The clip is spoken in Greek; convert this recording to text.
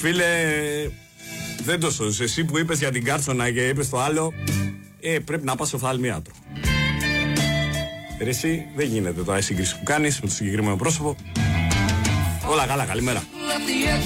Φίλε, δεν το σώζεις. Εσύ που είπες για την Κάρτσονα και είπες το άλλο, πρέπει να πας στο οφθαλμίατρο. Εσύ δεν γίνεται τώρα η σύγκριση που κάνεις με το συγκεκριμένο πρόσωπο. Όλα καλά, καλημέρα.